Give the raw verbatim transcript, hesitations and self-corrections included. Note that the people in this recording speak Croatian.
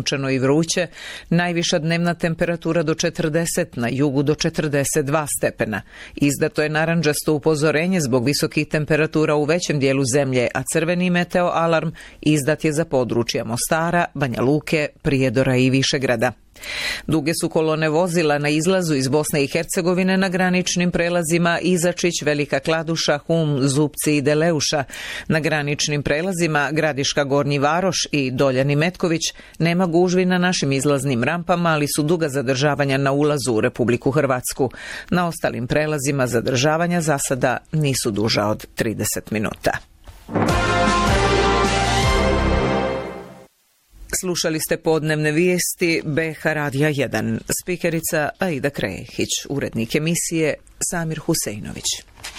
sunčano i vruće, najviša dnevna temperatura do četrdeset, na jugu do četrdeset dva stepena. Izdato je narandžasto upozorenje zbog visokih temperatura u većem dijelu zemlje, a crveni meteo alarm izdat je za područja Mostara, Banja Luke, Prijedora i Višegrada. Duge su kolone vozila na izlazu iz Bosne i Hercegovine na graničnim prelazima Izačić, Velika Kladuša, Hum, Zupci i Deleuša. Na graničnim prelazima Gradiška, Gornji Varoš i Doljani Metković nema gužvi na našim izlaznim rampama, ali su duga zadržavanja na ulazu u Republiku Hrvatsku. Na ostalim prelazima zadržavanja za sada nisu duža od trideset minuta. Slušali ste podnevne vijesti B H Radija jedan. Spikerica Aida Krehić, urednik emisije Samir Huseinović.